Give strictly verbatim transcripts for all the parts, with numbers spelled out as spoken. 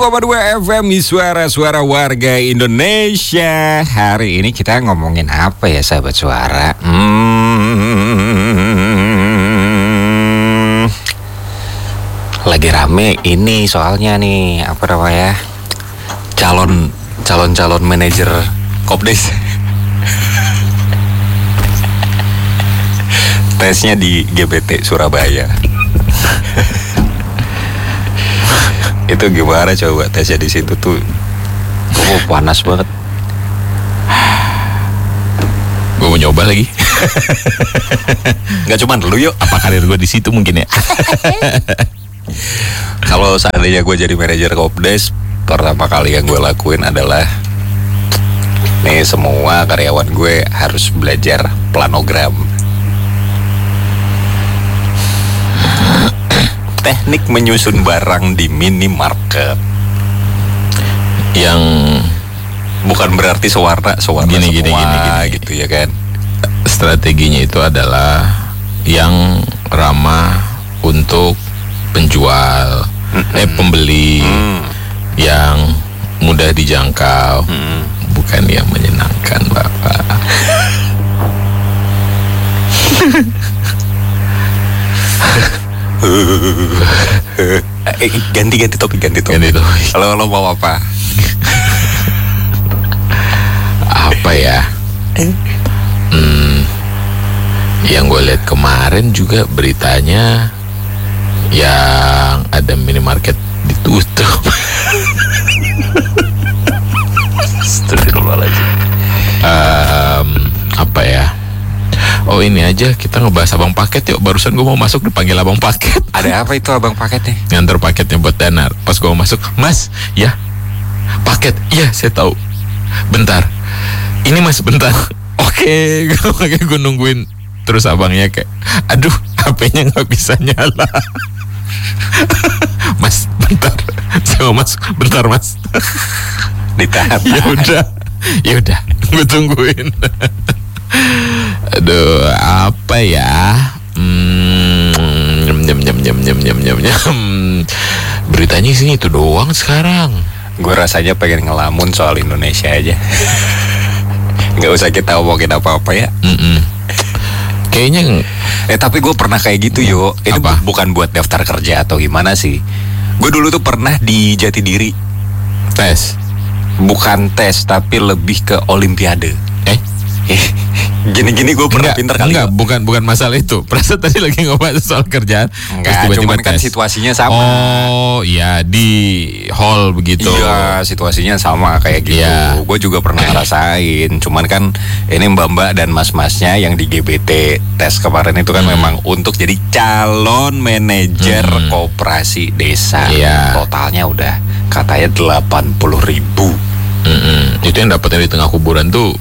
dua F M suara-suara warga Indonesia. Hari ini kita ngomongin apa ya sahabat suara? Hmm, lagi rame ini soalnya nih apa namanya? Calon calon calon manajer Kopdes. Tesnya di G B T Surabaya. Itu gimana coba tesnya di situ tuh? Oh, panas banget. Gue mau nyoba lagi. Gak cuman lu yuk. Apa karir gue di situ mungkin ya? Kalau seandainya gue jadi manajer Kopdes, pertama kali yang gue lakuin adalah nih semua karyawan gue harus belajar planogram. Teknik menyusun barang di minimarket. Yang bukan berarti sewarna sewarna gini, semua gini, gini, gini. gitu ya kan. Strateginya itu adalah yang ramah untuk penjual, mm-mm. eh pembeli, mm. yang mudah dijangkau, mm. bukan yang menyenangkan, Bapak. ganti ganti topik ganti topik. Ganti topik. Kalau lo mau apa? Apa ya? Hmm, yang gue lihat kemarin juga beritanya yang ada minimarket ditutup. Astagfirullahaladzim. um, Apa ya? Oh ini aja kita ngebahas abang paket yuk. Barusan gue mau masuk dipanggil abang paket. Ada apa itu abang paketnya? Nganter paketnya buat Danar. Pas gue mau masuk, Mas, ya paket, iya saya tahu. Bentar, ini Mas bentar. Oke, okay. Gue nungguin. Terus abangnya kayak, aduh H P-nya nggak bisa nyala. Mas bentar, saya mau masuk. Bentar Mas. Ditahan. Ya udah, ya udah, gue tungguin. Aduh, apa ya? Hmm, nyam nyam nyam nyam nyam nyam nyam. Beritanya sini itu doang sekarang. Gue rasanya pengen ngelamun soal Indonesia aja. Nggak usah kita omongin apa-apa ya. Mm-mm. Kayaknya. Eh tapi gue pernah kayak gitu yo. Itu apa? Bukan buat daftar kerja atau gimana sih. Gue dulu tuh pernah di Jatidiri. Tes. Bukan tes tapi lebih ke Olimpiade. Eh Gini-gini gue pernah pinter kali. Enggak, bukan bukan masalah itu. Perasaan tadi lagi ngomong soal kerjaan. Enggak, cuman kan situasinya sama. Oh iya, di hall begitu. Iya, situasinya sama kayak gitu. Iya. Gue juga pernah ngerasain. Cuman kan ini mbak-mbak dan mas-masnya yang di G B T tes kemarin itu kan hmm. memang untuk jadi calon manajer hmm. koperasi desa. Iya. Totalnya udah katanya delapan puluh ribu. Mm-mm. Itu yang dapetnya di tengah kuburan tuh.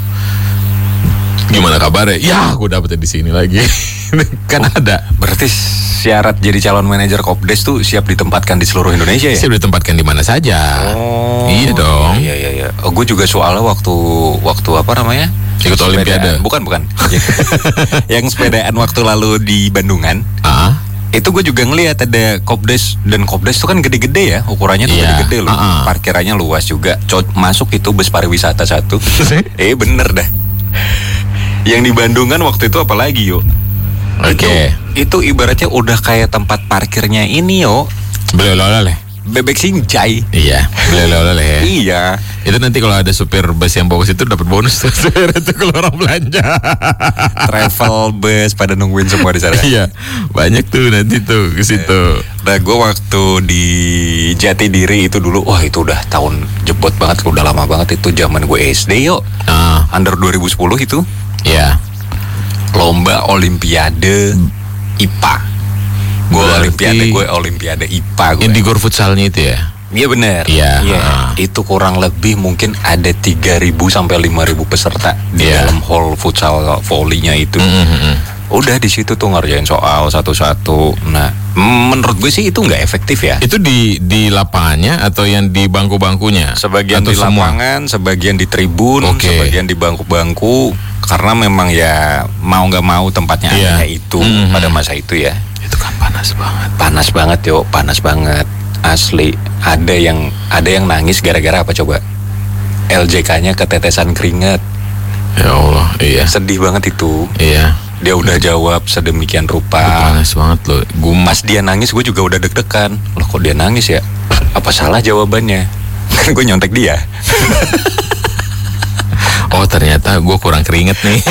Gimana kabarnya? Ya, gue dapetnya di sini lagi. Kan oh, ada. Berarti syarat jadi calon manajer Kopdes tuh siap ditempatkan di seluruh Indonesia ya? Siap ditempatkan di mana saja. Oh, iya dong. Iya iya iya. Oh, gue juga soalnya waktu waktu apa namanya? Ikut sepedaan. Olimpiade. Bukan bukan. Yang sepedaan waktu lalu di Bandungan. Ah. Itu gue juga ngelihat ada Kopdes, dan Kopdes itu kan gede-gede ya, ukurannya tuh iya. gede-gede loh. Uh-uh. Parkirannya luas juga. Co- masuk itu bus pariwisata satu. Eh bener dah. Yang di Bandungan waktu itu apalagi yo? Oke. Okay. Itu, itu ibaratnya udah kayak tempat parkirnya ini yo. Beli oleh-oleh. Bebek Sinjai. Iya, beli oleh-oleh ya. Iya. Itu nanti kalau ada supir bus yang bawa ke situ dapat bonus tuh itu kalau orang belanja. Travel bus pada nungguin semua di sana. Iya, banyak tuh nanti tuh ke situ. Nah, gue waktu di Jatidiri itu dulu, wah itu udah tahun jebot banget, udah lama banget itu zaman gue S D yo. Ah. Under dua ribu sepuluh itu. Iya. Lomba Olimpiade I P A. Gue Olimpiade, gue Olimpiade I P A. Gue. Yang di gor futsalnya itu ya? Iya benar. Iya. Ya, itu kurang lebih mungkin ada tiga ribu sampai lima ribu peserta di yeah. dalam hall futsal volley-nya itu. Mm-hmm. Udah di situ tuh ngerjain soal satu-satu. Nah, menurut gue sih itu nggak efektif ya. Itu di di lapangannya atau yang di bangku-bangkunya? Sebagian atau di semua? Lapangan, sebagian di tribun, okay. sebagian di bangku-bangku. Karena memang ya mau nggak mau tempatnya yeah. ada itu mm-hmm. pada masa itu ya. Itu kan panas banget. Panas banget yo, panas banget. Asli. Ada yang ada yang nangis gara-gara apa coba? L J K-nya ketetesan keringat. Ya Allah, iya. Sedih banget itu. Iya. Dia udah jawab sedemikian rupa. Panas banget loh. Gue Pas dia nangis gue juga udah deg-degan. Loh kok dia nangis ya? Apa salah jawabannya? Kan gue nyontek dia. Oh ternyata gue kurang keringet nih.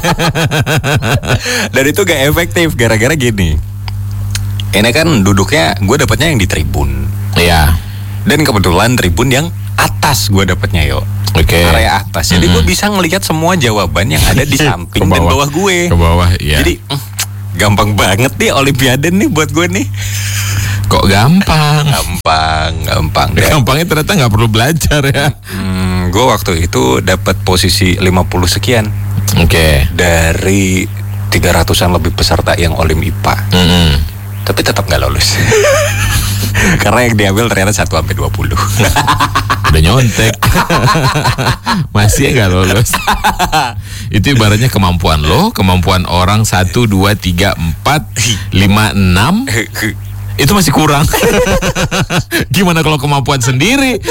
Dan itu gak efektif gara-gara gini. Ini kan duduknya gue dapatnya yang di tribun. Iya. Dan kebetulan tribun yang atas gue dapatnya yo. Oke. Area atas. Jadi Mm-hmm. gue bisa ngelihat semua jawaban yang ada di samping Ke dan bawah. bawah gue. Ke bawah, iya. Jadi mm, gampang banget nih Olimpiade nih buat gue nih. Kok gampang? Gampang, gampang. Dan, Gampangnya ternyata nggak perlu belajar ya. hmm, gue waktu itu dapat posisi lima puluh sekian Oke. dari tiga ratusan lebih peserta yang Olim I P A. Mm-mm. Tapi tetap nggak lulus. Karena yang diambil ternyata satu sampai dua puluh. Udah nyontek. Masih nggak lolos. Itu ibaratnya kemampuan lo, kemampuan orang satu, dua, tiga, empat, lima, enam. Itu masih kurang. Gimana kalau kemampuan sendiri?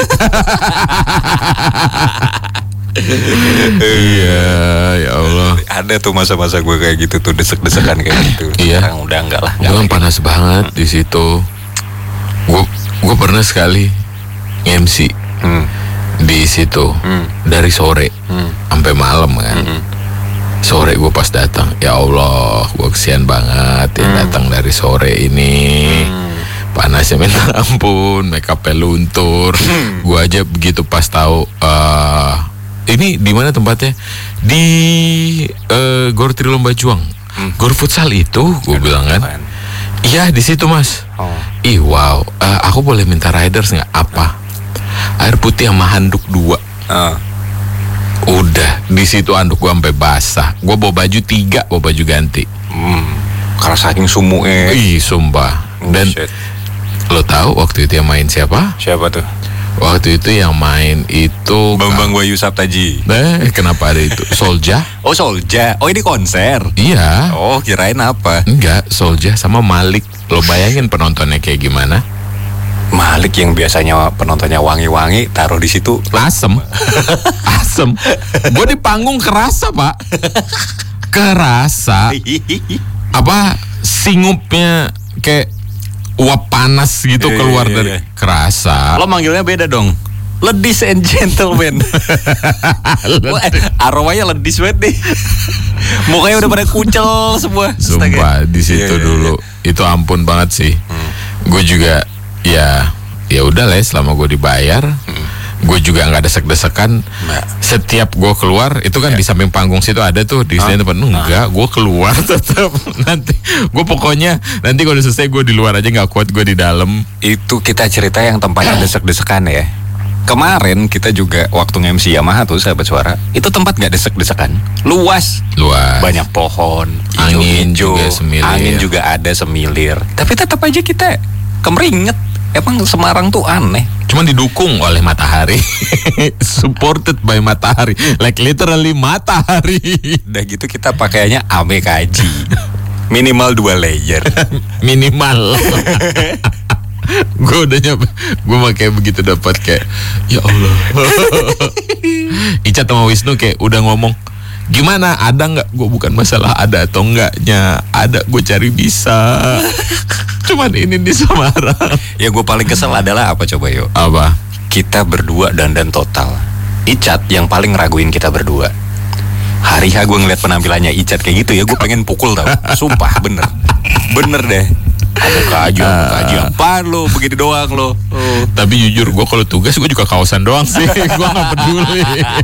Iya, ya Allah. Ada tuh masa-masa gue kayak gitu tuh, desek-desekan kayak gitu. Iya. Sekarang udah enggak lah. Gue kan panas banget di situ. Gue gue pernah sekali M C Hmm. di situ Hmm. dari sore Hmm. sampai malam kan. Hmm. Sore gue pas datang, ya Allah, gue kesian banget yang datang dari sore ini. Panasnya minta ampun, make up-nya luntur. Gue aja begitu pas tahu eh ini di mana tempatnya? Di eh, Gor Trilomba Juang. Gor futsal itu, gue bilang kan. Apaan? Iya di situ mas. Oh. Ih wow, eh, aku boleh minta riders nggak? Apa? Air putih sama handuk dua. Ah. Udah di situ handuk gue sampai basah. Gue bawa baju tiga, bawa baju ganti. Hmm. Karena saking sumunya. Ih sumpah. Dan Shit. lo tahu waktu itu yang main siapa? Siapa tuh? Waktu itu yang main itu Bambang Wahyu Saptaji. Eh kenapa ada itu? Solja? Oh Solja. Oh ini konser. Iya. Oh kirain apa? Enggak, Solja sama Malik. Lo bayangin penontonnya kayak gimana? Malik yang biasanya penontonnya wangi-wangi taruh di situ. Asem. Asem. Gue di panggung kerasa pak. Kerasa. Apa singupnya kayak uap panas gitu Iya, keluar iya, dari iya. kerasa. Lo manggilnya beda dong. Ladies and gentlemen. Wah, aromanya ledis banget nih. Mukanya udah pada kucel semua. Sumpah di situ Iya, iya, dulu itu ampun banget sih. Gue juga ya ya udah lah ya, selama gue dibayar, gue juga nggak desek-desekan. Nggak. Setiap gue keluar itu kan di samping panggung situ ada tuh di sini tempat enggak, gue keluar tetap nanti gue pokoknya nanti kalau udah selesai gue di luar aja nggak kuat gue di dalam. Itu kita cerita yang tempatnya desek-desekan ya. Kemarin kita juga waktu nge-M C Yamaha tuh sahabat suara, itu tempat nggak desek-desekan, luas, Luas. banyak pohon, Angin hijau-hijau, juga semilir. angin juga ada semilir. Tapi tetap aja kita kemeringet. Emang Semarang tuh aneh. Cuman didukung oleh matahari. Supported by matahari. Like literally matahari. Udah gitu kita pakaiannya ame kaji, minimal dua layer. Minimal. Gue udah nyampe, gue pakai begitu dapat kayak ya Allah. Ica sama Wisnu kayak udah ngomong gimana, ada nggak? Gue bukan masalah ada atau enggaknya, ada gue cari bisa. Cuman ini di Semarang. Ya gue paling kesel adalah apa coba yuk? Apa? Kita berdua dandan total. Icat yang paling ngeraguin kita berdua. Hari H gue ngeliat penampilannya Icat kayak gitu ya, gue pengen pukul tau. Sumpah bener, bener deh. Muka aja, muka aja. Apaan lo, begitu doang lo. Oh. Tapi jujur gue kalau tugas gue juga kaosan doang sih. Gue nggak peduli.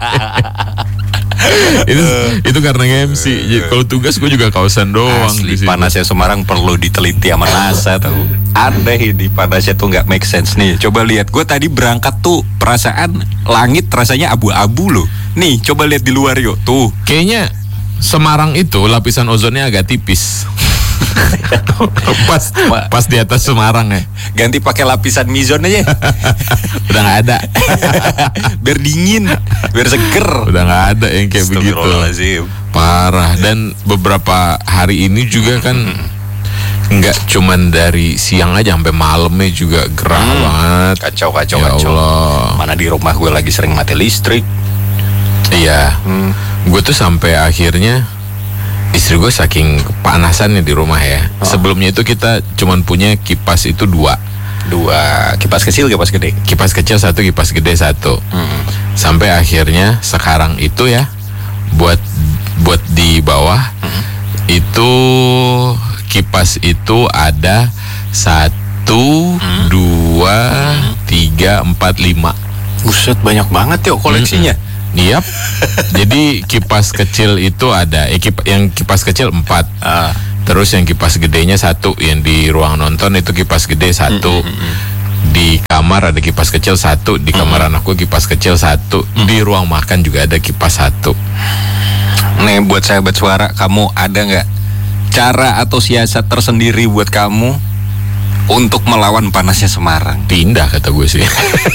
itu itu karena M C. Jadi kalau tugas gue juga kaosan doang. Asli di situ. panasnya Semarang perlu diteliti sama NASA tau. Aneh ini panasnya tuh nggak make sense nih. Coba lihat, gue tadi berangkat tuh perasaan langit rasanya abu-abu loh. Nih coba lihat di luar yuk tuh. Kayaknya Semarang itu lapisan ozonnya agak tipis. pas pas di atas Semarang ya. Ganti pakai lapisan mizon aja. Udah nggak ada. Biar dingin, biar seger. Udah nggak ada yang kayak begitu. Astagfirullahaladzim. Parah. Dan beberapa hari ini juga kan Nggak cuman dari siang aja sampai malamnya juga gerah Hmm. banget. Kacau, kacau, Ya kacau. Allah. Mana di rumah gue lagi sering mati listrik. Iya. Hmm. Gue tuh sampai akhirnya istri gue saking kepanasan nih di rumah ya. Oh. Sebelumnya itu kita cuman punya kipas itu dua. Dua kipas kecil, kipas gede. Kipas kecil satu, kipas gede satu. Hmm. Sampai akhirnya sekarang itu ya buat buat di bawah Hmm. itu kipas itu ada satu, Hmm. dua, tiga, empat, lima. Buset, banyak banget yuk koleksinya. Iya. Jadi kipas kecil itu ada, eh, kip- yang kipas kecil empat. Ah. Terus yang kipas gedenya satu, yang di ruang nonton itu kipas gede satu. Di kamar ada kipas kecil satu, di kamar anakku kipas kecil satu, di ruang makan juga ada kipas satu. Nih buat sahabat suara, kamu ada nggak cara atau siasat tersendiri buat kamu untuk melawan panasnya Semarang? Pindah kata gue sih.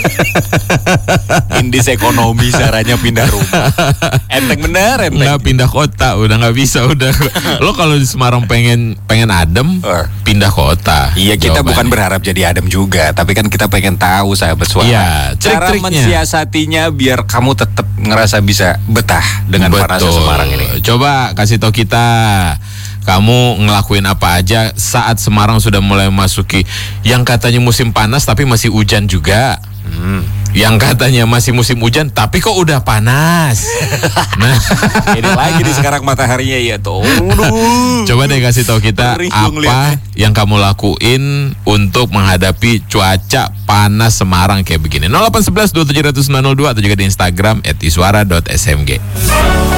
Indis ekonomi, caranya pindah rumah. Enteng bener, enteng. Nggak pindah kota, udah nggak bisa udah. Lo kalau di Semarang pengen pengen adem, Eh. pindah kota. Iya, kita Jawabannya. bukan berharap jadi adem juga, tapi kan kita pengen tahu sahabat suara. Iya, cara trik-triknya. mensiasatinya biar kamu tetap ngerasa bisa betah dengan panasnya Betul. Semarang ini. Coba kasih tahu kita, kamu ngelakuin apa aja saat Semarang sudah mulai masuki yang katanya musim panas tapi masih hujan juga. Hmm. Yang katanya masih musim hujan tapi kok udah panas. Nah, Ini lagi di sekarang mataharinya ya tuh. Aduh. coba deh kasih tahu kita Ngeri gua apa ngeliatnya. yang kamu lakuin untuk menghadapi cuaca panas Semarang kayak begini. nol delapan satu satu dua tujuh nol nol dua atau juga di Instagram et iswara dot s m g.